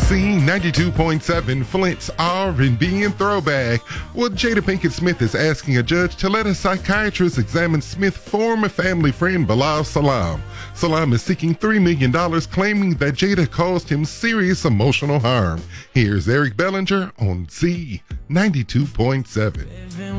Z92.7, Flint's R&B and throwback. Well, Jada Pinkett Smith is asking a judge to let a psychiatrist examine Smith's former family friend Bilal Salam. Salam is seeking $3 million, claiming that Jada caused him serious emotional harm. Here's Eric Bellinger on Z92.7.